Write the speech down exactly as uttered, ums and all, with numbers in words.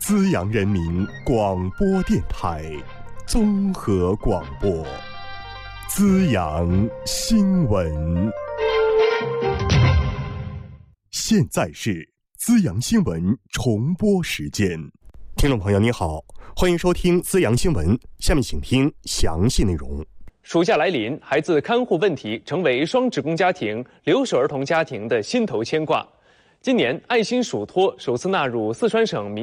资阳人民广播电台综合广播，资阳新闻。现在是资阳新闻重播时间。听众朋友你好，欢迎收听资阳新闻，下面请听详细内容。 暑假来临，孩子看护问题成为双职工家庭、留守儿童家庭的心头牵挂。今年爱心暑托首次纳入四川省民